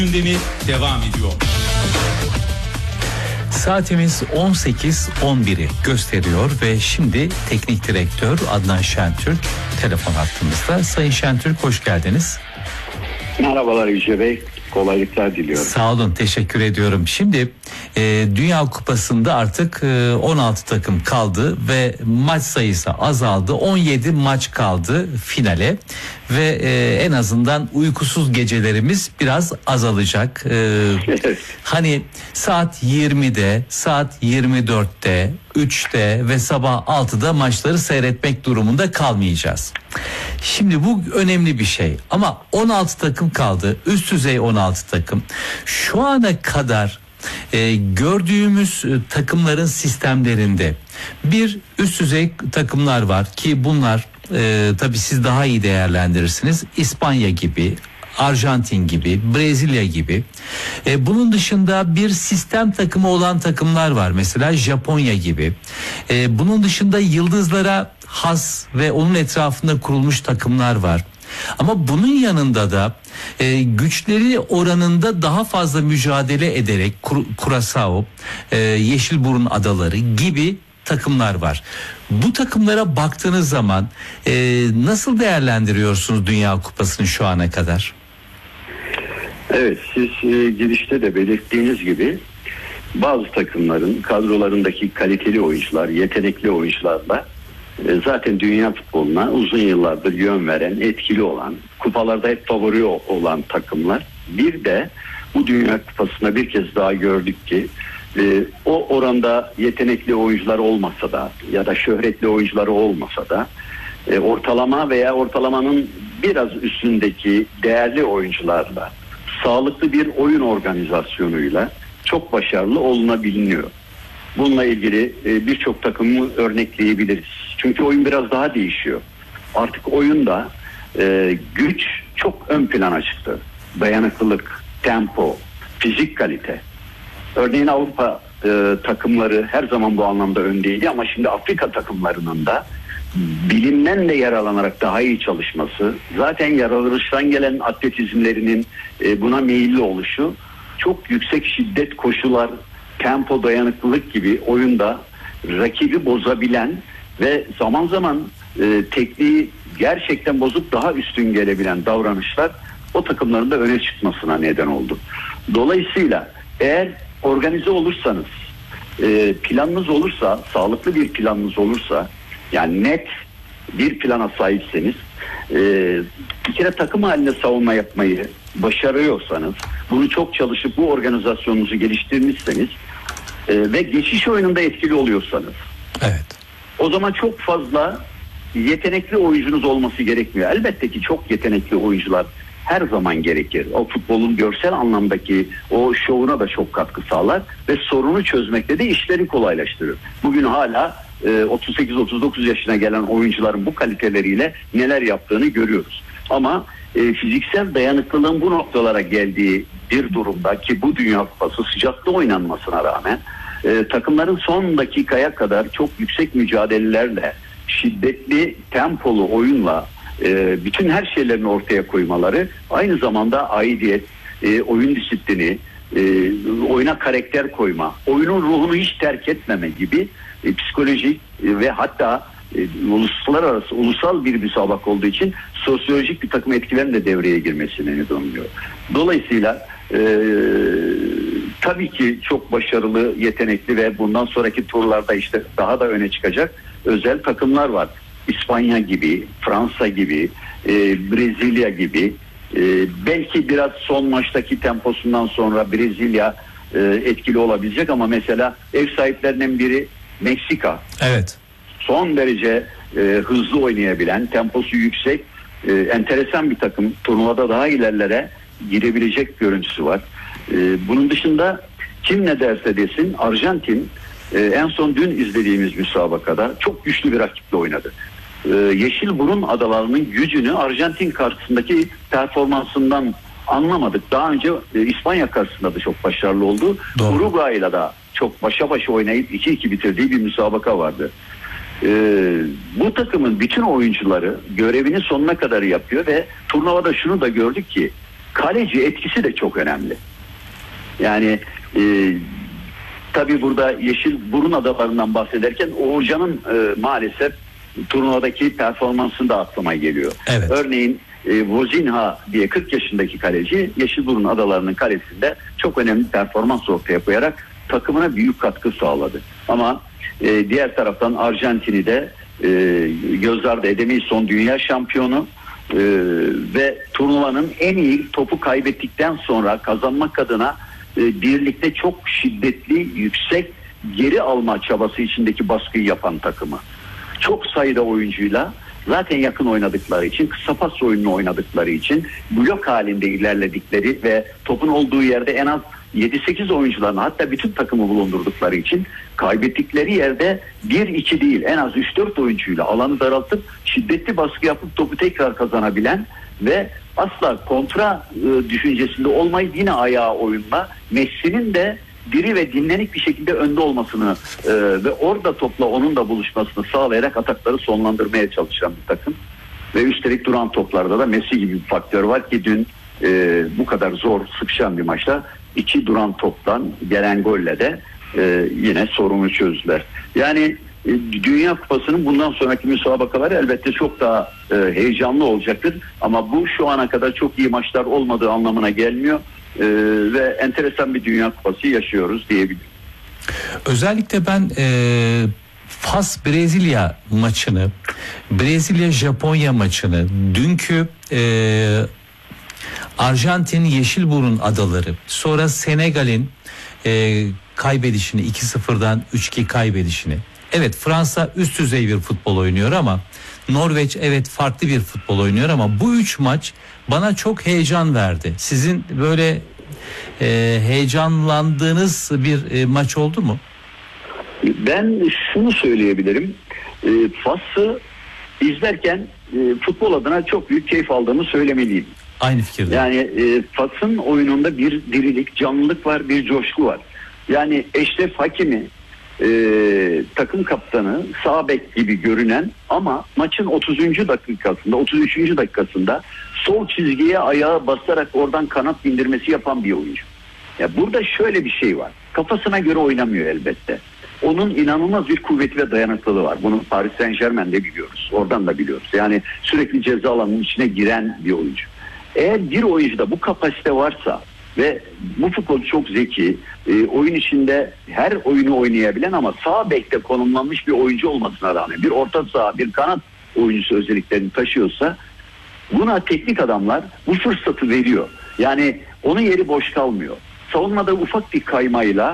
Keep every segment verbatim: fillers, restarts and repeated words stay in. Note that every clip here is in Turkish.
Gündemi devam ediyor. Saatimiz on sekiz on biri gösteriyor ve şimdi teknik direktör Adnan Şentürk telefon hattımızda. Sayın Şentürk, hoş geldiniz. Merhabalar Yüce Bey. Kolaylıklar diliyorum. Sağ olun, teşekkür ediyorum. Şimdi e, Dünya Kupası'nda artık e, on altı takım kaldı ve maç sayısı azaldı. on yedi maç kaldı finale ve e, en azından uykusuz gecelerimiz biraz azalacak. E, hani saat yirmide, saat yirmi dörtte, üçte ve sabah altıda maçları seyretmek durumunda kalmayacağız. Şimdi bu önemli bir şey ama on altı takım kaldı, üst düzey on altı takım. Şu ana kadar e, gördüğümüz e, takımların sistemlerinde bir üst düzey takımlar var ki bunlar e, tabii siz daha iyi değerlendirirsiniz. İspanya gibi, Arjantin gibi, Brezilya gibi. E, bunun dışında bir sistem takımı olan takımlar var. Mesela Japonya gibi. E, bunun dışında yıldızlara has ve onun etrafında kurulmuş takımlar var. Ama bunun yanında da e, güçleri oranında daha fazla mücadele ederek Kur, Curaçao, e, Yeşilburun Adaları gibi takımlar var. Bu takımlara baktığınız zaman e, nasıl değerlendiriyorsunuz Dünya Kupası'nı şu ana kadar? Evet, siz e, girişte de belirttiğiniz gibi bazı takımların kadrolarındaki kaliteli oyuncular, yetenekli oyuncularla e, zaten dünya futboluna uzun yıllardır yön veren, etkili olan, kupalarda hep favori olan takımlar. Bir de bu Dünya Kupası'nda bir kez daha gördük ki e, o oranda yetenekli oyuncular olmasa da ya da şöhretli oyuncuları olmasa da e, ortalama veya ortalamanın biraz üstündeki değerli oyuncularla, sağlıklı bir oyun organizasyonuyla çok başarılı olunabiliyor. Bununla ilgili e, birçok takımı örnekleyebiliriz. Çünkü oyun biraz daha değişiyor. Artık oyunda e, güç çok ön plana çıktı. Dayanıklılık, tempo, fizik kalite. Örneğin Avrupa e, takımları her zaman bu anlamda öndeydi ama şimdi Afrika takımlarının da bilimden de yararlanarak daha iyi çalışması, zaten yaratılıştan gelen atletizmlerinin e, buna meyilli oluşu, çok yüksek şiddet koşular, tempo, dayanıklılık gibi oyunda rakibi bozabilen ve zaman zaman e, tekniği gerçekten bozup daha üstün gelebilen davranışlar o takımların da öne çıkmasına neden oldu. Dolayısıyla eğer organize olursanız, e, planınız olursa, sağlıklı bir planınız olursa, yani net bir plana sahipseniz, e, bir kere takım halinde savunma yapmayı başarıyorsanız, bunu çok çalışıp bu organizasyonunuzu geliştirmişseniz e, ve geçiş oyununda etkili oluyorsanız, evet, o zaman çok fazla yetenekli oyuncunuz olması gerekmiyor. Elbette ki çok yetenekli oyuncular her zaman gerekir. O futbolun görsel anlamdaki o şovuna da çok katkı sağlar ve sorunu çözmekte de işleri kolaylaştırır. Bugün hala otuz sekiz otuz dokuz yaşına gelen oyuncuların bu kaliteleriyle neler yaptığını görüyoruz. Ama e, fiziksel dayanıklılığın bu noktalara geldiği bir durumda ki bu Dünya Kupası sıcakta oynanmasına rağmen e, takımların son dakikaya kadar çok yüksek mücadelelerle, şiddetli tempolu oyunla e, bütün her şeylerini ortaya koymaları, aynı zamanda aidiyet, e, oyun disiplini, e, oyuna karakter koyma, oyunun ruhunu hiç terk etmeme gibi E, psikolojik e, ve hatta e, uluslararası, ulusal bir müsabaka olduğu için sosyolojik bir takım etkilerin de devreye girmesine neden oluyor. Dolayısıyla e, tabii ki çok başarılı, yetenekli ve bundan sonraki turlarda işte daha da öne çıkacak özel takımlar var. İspanya gibi, Fransa gibi, e, Brezilya gibi. E, belki biraz son maçtaki temposundan sonra Brezilya e, etkili olabilecek ama mesela ev sahiplerinden biri Meksika. Evet. Son derece e, hızlı oynayabilen, temposu yüksek, e, enteresan bir takım. Turnuvada daha ilerlere girebilecek görüntüsü var. E, bunun dışında kim ne derse desin Arjantin e, en son dün izlediğimiz müsabakada çok güçlü bir rakiple oynadı. E, Yeşilburun Adalarının gücünü Arjantin karşısındaki performansından anlamadık. Daha önce e, İspanya karşısında da çok başarılı oldu. Doğru. Uruguay'la da çok başa başa oynayıp iki iki bitirdiği bir müsabaka vardı. Ee, bu takımın bütün oyuncuları görevini sonuna kadar yapıyor ve turnuvada şunu da gördük ki kaleci etkisi de çok önemli. Yani e, tabii burada Yeşilburun adalarından bahsederken Uğurcan'ın e, maalesef turnuvadaki performansını da atlamaya geliyor. Evet. Örneğin e, Vozinha diye kırk yaşındaki kaleci Yeşilburun adalarının kalesinde çok önemli performans ortaya koyarak takımına büyük katkı sağladı. Ama e, diğer taraftan Arjantin'i de e, göz ardı edemeyiz, son dünya şampiyonu e, ve turnuvanın en iyi topu kaybettikten sonra kazanmak adına e, birlikte çok şiddetli, yüksek geri alma çabası içindeki baskıyı yapan takımı. Çok sayıda oyuncuyla zaten yakın oynadıkları için, kısa pas oyununu oynadıkları için, blok halinde ilerledikleri ve topun olduğu yerde en az yedi sekiz oyuncularını, hatta bütün takımı bulundurdukları için kaybettikleri yerde bir iki değil en az üç dört oyuncuyla alanı daraltıp şiddetli baskı yapıp topu tekrar kazanabilen ve asla kontra e, düşüncesinde olmayıp yine ayağa oyunla Messi'nin de diri ve dinlenik bir şekilde önde olmasını e, ve orada topla onun da buluşmasını sağlayarak atakları sonlandırmaya çalışan bir takım. Ve üstelik duran toplarda da Messi gibi bir faktör var ki dün e, bu kadar zor sıkışan bir maçta iki duran toptan gelen golle de e, yine sorunu çözdüler. Yani e, Dünya Kupası'nın bundan sonraki müsabakaları elbette çok daha e, heyecanlı olacaktır. Ama bu şu ana kadar çok iyi maçlar olmadığı anlamına gelmiyor. Ee, ve enteresan bir Dünya Kupası yaşıyoruz diyebilirim. Özellikle ben e, Fas Brezilya maçını, Brezilya Japonya maçını, dünkü e, Arjantin Yeşilburun adaları, sonra Senegal'in e, kaybedişini, iki sıfırdan üç iki kaybedişini. Evet, Fransa üst düzey bir futbol oynuyor ama Norveç evet farklı bir futbol oynuyor ama bu üç maç bana çok heyecan verdi. Sizin böyle e, heyecanlandığınız bir e, maç oldu mu? Ben şunu söyleyebilirim. E, Fas'ı izlerken e, futbol adına çok büyük keyif aldığımı söylemeliyim. Aynı fikirde. Yani e, Fas'ın oyununda bir dirilik, canlılık var, bir coşku var. Yani Eşref Hakimi e, takım kaptanı, sağ bek gibi görünen ama maçın otuzuncu dakikasında, otuz üçüncü dakikasında sol çizgiye ayağı basarak oradan kanat bindirmesi yapan bir oyuncu. Ya burada şöyle bir şey var. Kafasına göre oynamıyor elbette. Onun inanılmaz bir kuvveti ve dayanıklılığı var. Bunu Paris Saint-Germain'de biliyoruz. Oradan da biliyoruz. Yani sürekli ceza alanının içine giren bir oyuncu. Eğer bir oyuncuda bu kapasite varsa ve bu futbolcu çok zeki, e, oyun içinde her oyunu oynayabilen ama sağ bekte konumlanmış bir oyuncu olmasına rağmen bir orta saha, bir kanat oyuncusu özelliklerini taşıyorsa buna teknik adamlar bu fırsatı veriyor. Yani onun yeri boş kalmıyor. Savunmada ufak bir kaymayla,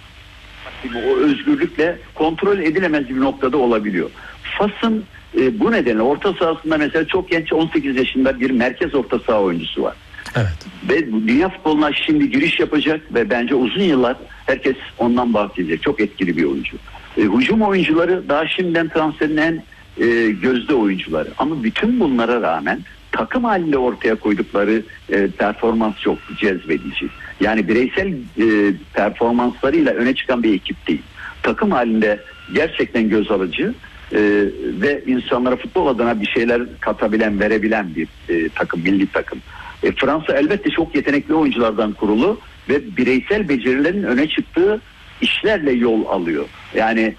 o özgürlükle kontrol edilemez bir noktada olabiliyor. Fas'ın e, bu nedenle orta sahasında mesela çok genç on sekiz yaşında bir merkez orta saha oyuncusu var. Evet. Ve dünya futboluna şimdi giriş yapacak ve bence uzun yıllar herkes ondan bahsedecek. Çok etkili bir oyuncu. E, hücum oyuncuları daha şimdiden transferin en e, gözde oyuncuları. Ama bütün bunlara rağmen takım halinde ortaya koydukları e, performans çok cezbedici. Yani bireysel e, performanslarıyla öne çıkan bir ekip değil. Takım halinde gerçekten göz alıcı e, ve insanlara futbol adına bir şeyler katabilen, verebilen bir e, takım, milli takım. E, Fransa elbette çok yetenekli oyunculardan kurulu ve bireysel becerilerin öne çıktığı işlerle yol alıyor. Yani